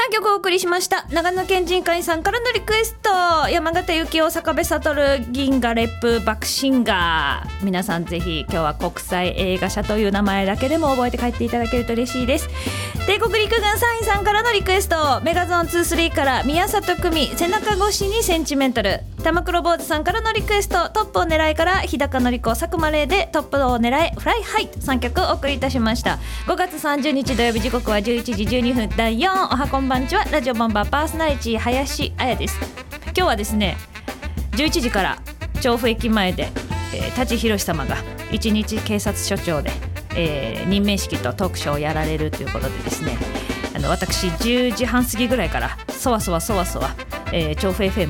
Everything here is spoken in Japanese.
3曲お送りしました。長野県人会さんからのリクエスト、山形幸雄、坂部悟、銀河レップ、バックシンガー。皆さんぜひ今日は国際映画社という名前だけでも覚えて帰っていただけると嬉しいです。帝国陸軍3位さんからのリクエスト、メガゾーン23から宮里久美、背中越しにセンチメンタル。玉黒坊主さんからのリクエスト、トップを狙いから日高のり子、佐久間玲でトップを狙えフライハイ、3曲お送りいたしました。5月30日土曜日、時刻は11時12分。第4、おはこんばんちは。ラジオボンバーパーソナリティ林彩です。今日はですね、11時から調布駅前で、舘ひろし様が一日警察署長で、任命式とトークショーをやられるということでですね、私10時半過ぎぐらいからそわそわ、調布 FM